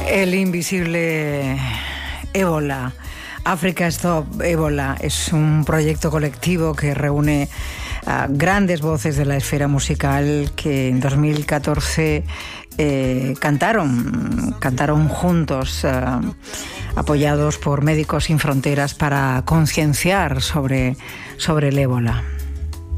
El invisible ébola. África Stop Ébola es un proyecto colectivo que reúne a grandes voces de la esfera musical que en 2014 cantaron juntos, apoyados por Médicos Sin Fronteras, para concienciar sobre el ébola.